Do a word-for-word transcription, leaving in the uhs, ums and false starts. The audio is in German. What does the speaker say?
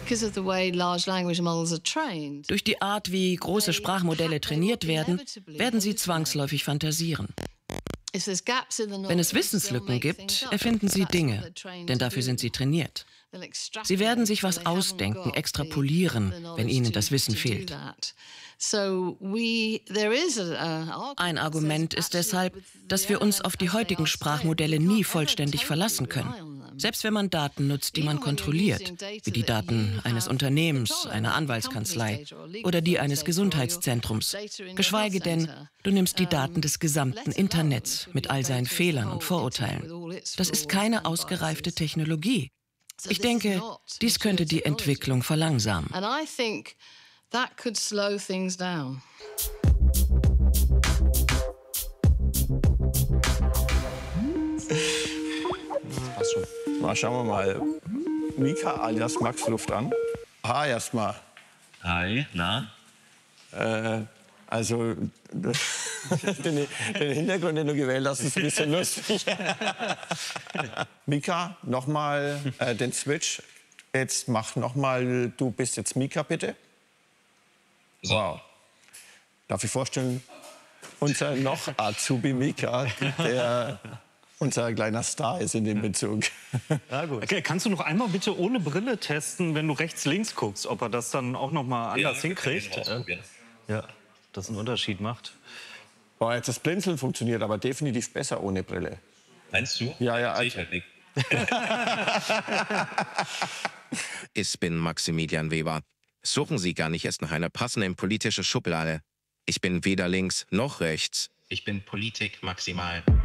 Durch die Art, wie große Sprachmodelle trainiert werden, werden sie zwangsläufig fantasieren. Wenn es Wissenslücken gibt, erfinden sie Dinge, denn dafür sind sie trainiert. Sie werden sich was ausdenken, extrapolieren, wenn ihnen das Wissen fehlt. Ein Argument ist deshalb, dass wir uns auf die heutigen Sprachmodelle nie vollständig verlassen können. Selbst wenn man Daten nutzt, die man kontrolliert, wie die Daten eines Unternehmens, einer Anwaltskanzlei oder die eines Gesundheitszentrums. Geschweige denn, du nimmst die Daten des gesamten Internets mit all seinen Fehlern und Vorurteilen. Das ist keine ausgereifte Technologie. Ich denke, dies könnte die Entwicklung verlangsamen. Mal schauen wir mal. Mika alias Max Luft an. Hi erstmal. Hi, na? Äh, also, den, den Hintergrund, den du gewählt hast, ist ein bisschen lustig. Mika, nochmal äh, den Switch. Jetzt mach nochmal, du bist jetzt Mika, bitte. So. Wow. Darf ich vorstellen, unser noch Azubi Mika, der unser kleiner Star ist in dem Bezug. Ja, gut. Okay, kannst du noch einmal bitte ohne Brille testen, wenn du rechts-links guckst, ob er das dann auch noch mal anders ja, hinkriegt? Äh, ja, das einen Unterschied macht. Boah, jetzt das Blinzeln funktioniert aber definitiv besser ohne Brille. Meinst du? Ja, ja. Sehe ich halt nicht. Ich bin Maximilian Weber. Suchen Sie gar nicht erst nach einer passenden politischen Schublade. Ich bin weder links noch rechts. Ich bin Politik maximal.